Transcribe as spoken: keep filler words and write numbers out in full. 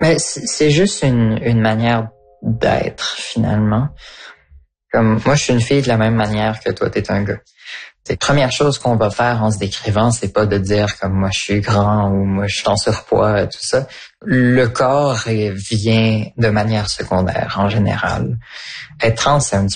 Mais c'est, c'est juste une, une manière d'être, finalement. Comme moi, je suis une fille de la même manière que toi, t'es un gars. La première chose qu'on va faire en se décrivant, c'est pas de dire comme moi je suis grand ou moi je suis en surpoids, tout ça. Le corps vient de manière secondaire en général. Être trans, c'est un petit